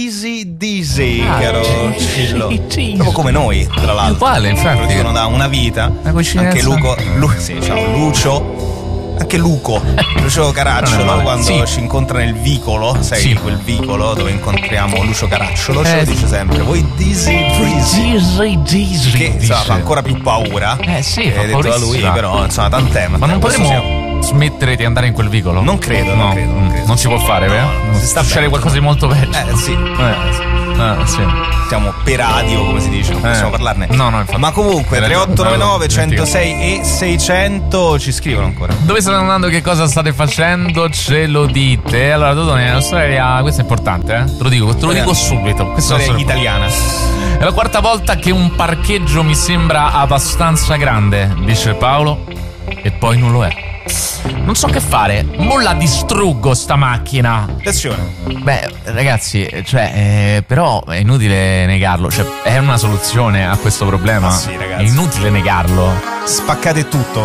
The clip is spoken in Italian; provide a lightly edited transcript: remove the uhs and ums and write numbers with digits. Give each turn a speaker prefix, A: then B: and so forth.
A: Easy Dizzy, caro Cillo. Proprio come noi, tra l'altro.
B: Uguale, infatti.
A: Lo dicono da una vita. Anche Lucio Caracciolo, quando ci incontra nel vicolo, sai, quel vicolo dove incontriamo Lucio Caracciolo, ce lo dice sempre. Voi Dizzy Dizzy. Che insomma, fa ancora più paura.
B: Sì,
A: è detto da lui, però insomma, tant'è.
B: Ma non potremmo smettere di andare in quel vicolo?
A: Non credo.
B: Non si può fare, vero?
A: Si sta
B: succede qualcosa di molto peggio.
A: Sì.
B: Sì.
A: Siamo per radio, come si dice, non possiamo parlarne.
B: No, infatti.
A: Ma comunque 3899 106 e 600 ci scrivono ancora.
B: Dove state andando, che cosa state facendo, ce lo dite. Allora, Dodone, la storia, questa è importante, te lo dico subito. Questa
A: storia italiana.
B: È la quarta volta che un parcheggio mi sembra abbastanza grande, dice Paolo, e poi non lo è. Non so che fare, mo la distruggo sta macchina.
A: Attenzione.
B: Beh, ragazzi, però è inutile negarlo, è una soluzione a questo problema.
A: Sì, ragazzi.
B: È inutile negarlo.
A: Spaccate tutto.